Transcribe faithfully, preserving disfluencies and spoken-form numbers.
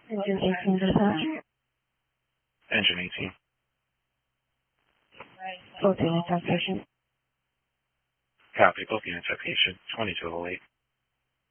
Engine eighteen dispatch. Engine eighteen. Both units on station. Copy. Both units at patient twenty-two oh eight.